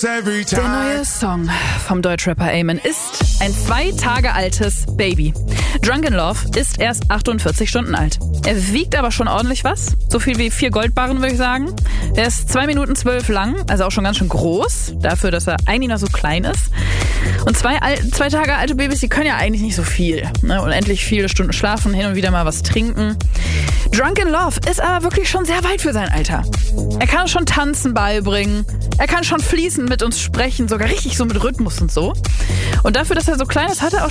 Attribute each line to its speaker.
Speaker 1: Der neue Song vom Deutschrapper Eamon ist ein 2 Tage altes Baby. Drunk in Love ist erst 48 Stunden alt. Er wiegt aber schon ordentlich was. So viel wie 4 Goldbarren, würde ich sagen. Er ist 2 Minuten 12 lang, also auch schon ganz schön groß, dafür, dass er eigentlich noch so klein ist. Und 2 Tage alte Babys, die können ja eigentlich nicht so viel. Ne? Unendlich viele Stunden schlafen, hin und wieder mal was trinken. Drunk in Love ist aber wirklich schon sehr weit für sein Alter. Er kann schon Tanzen beibringen. Er kann schon fließend mit uns sprechen, sogar richtig so mit Rhythmus und so. Und dafür, dass er so klein ist, hat er auch